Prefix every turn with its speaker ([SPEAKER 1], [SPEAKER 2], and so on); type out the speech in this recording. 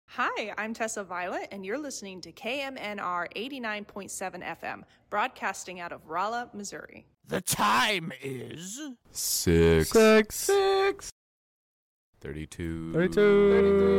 [SPEAKER 1] Hi, I'm Tessa Violet, and you're listening to KMNR 89.7 FM, broadcasting out of Rolla, Missouri.
[SPEAKER 2] The time is...
[SPEAKER 3] 6.
[SPEAKER 2] 32.
[SPEAKER 3] 32.